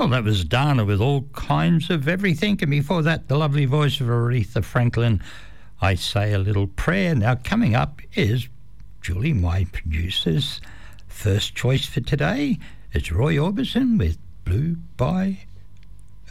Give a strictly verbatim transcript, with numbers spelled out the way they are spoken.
Well, that was Dana with All Kinds of Everything. And before that, the lovely voice of Aretha Franklin, I Say a Little Prayer. Now, coming up is Julie, my producer's first choice for today. It's Roy Orbison with Blue by